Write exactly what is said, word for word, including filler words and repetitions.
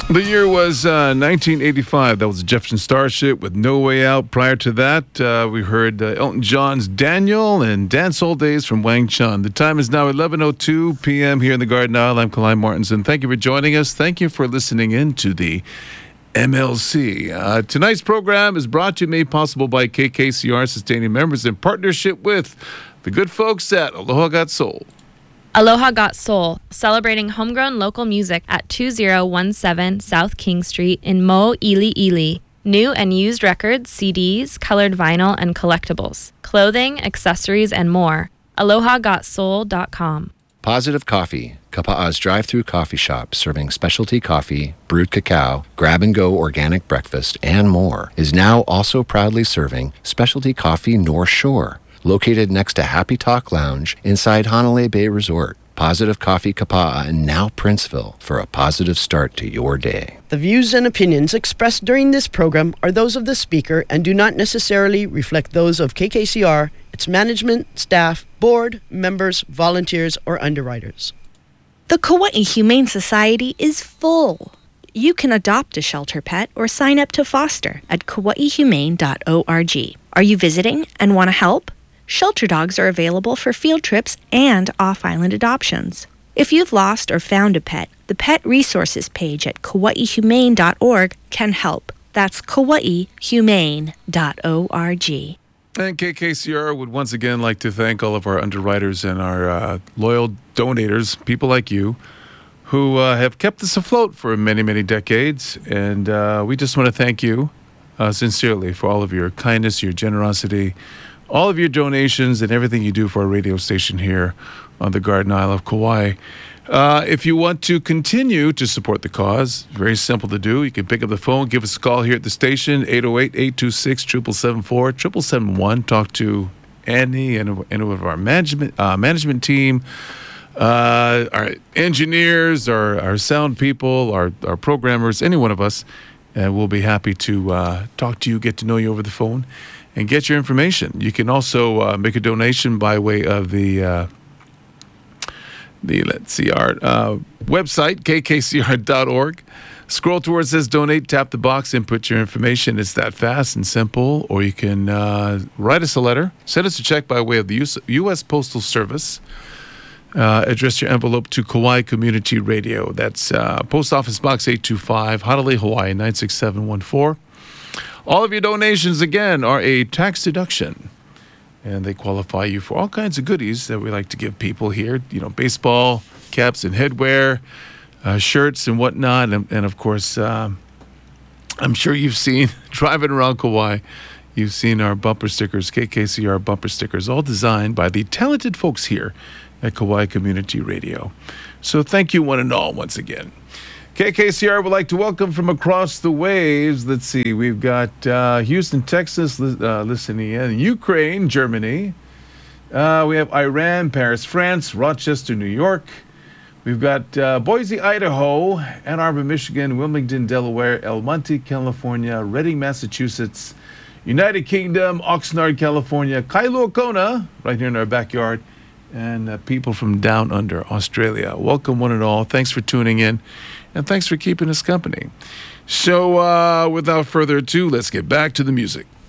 The year was uh, nineteen eighty-five. That was Jefferson Starship with No Way Out. Prior to that, uh, we heard uh, Elton John's Daniel and Dancehall Days from Wang Chun. The time is now eleven oh two p.m. here in the Garden Isle. I'm Kalai Martinson. Thank you for joining us. Thank you for listening in to the M L C. Uh, tonight's program is brought to you, made possible by K K C R, sustaining members in partnership with the good folks at Aloha Got Soul. Aloha Got Soul, celebrating homegrown local music at two thousand seventeen South King Street in Mo Ili Ili. New and used records, C Ds, colored vinyl, and collectibles. Clothing, accessories, and more. aloha got soul dot com. Positive Coffee, Kapa'a's drive-through coffee shop serving specialty coffee, brewed cacao, grab-and-go organic breakfast, and more, is now also proudly serving specialty coffee North Shore. Located next to Happy Talk Lounge inside Hanalei Bay Resort. Positive Coffee Kapa'a and now Princeville for a positive start to your day. The views and opinions expressed during this program are those of the speaker and do not necessarily reflect those of K K C R, its management, staff, board, members, volunteers, or underwriters. The Kauai Humane Society is full. You can adopt a shelter pet or sign up to foster at kauai humane dot org. Are you visiting and want to help? Shelter dogs are available for field trips and off-island adoptions. If you've lost or found a pet, the Pet Resources page at kauai humane dot org can help. That's kauai humane dot org. And K K C R would once again like to thank all of our underwriters and our uh, loyal donators, people like you, who uh, have kept us afloat for many, many decades. And uh, we just want to thank you uh, sincerely for all of your kindness, your generosity, all of your donations, and everything you do for our radio station here on the Garden Isle of Kauai. Uh, if you want to continue to support the cause, very simple to do. You can pick up the phone, give us a call here at the station, eight oh eight, eight two six, seven seven seven four, seven seven seven one. Talk to Andy and any of our management uh, management team, uh, our engineers, our, our sound people, our, our programmers, any one of us. And we'll be happy to uh, talk to you, get to know you over the phone, and get your information. You can also uh, make a donation by way of the, uh, the let's see, our uh, website, K K C R dot org. Scroll towards says donate, tap the box, and put your information. It's that fast and simple. Or you can uh, write us a letter, send us a check by way of the U S Postal Service. Uh, address your envelope to Kauai Community Radio. That's uh, Post Office Box eight two five, Hanalei, Hawaii, nine six seven one four. All of your donations, again, are a tax deduction, and they qualify you for all kinds of goodies that we like to give people here. You know, baseball caps and headwear, uh, shirts and whatnot, and, and of course, um, I'm sure you've seen, driving around Kauai, you've seen our bumper stickers, K K C R bumper stickers, all designed by the talented folks here at Kauai Community Radio. So thank you one and all once again. K K C R would like to welcome from across the waves. Let's see, we've got uh, Houston, Texas uh, listening in, Ukraine, Germany. Uh, we have Iran, Paris, France, Rochester, New York. We've got uh, Boise, Idaho, Ann Arbor, Michigan, Wilmington, Delaware, El Monte, California, Reading, Massachusetts, United Kingdom, Oxnard, California, Kailua Kona, right here in our backyard, and uh, people from down under Australia. Welcome one and all. Thanks for tuning in. And thanks for keeping us company. So uh, without further ado, let's get back to the music.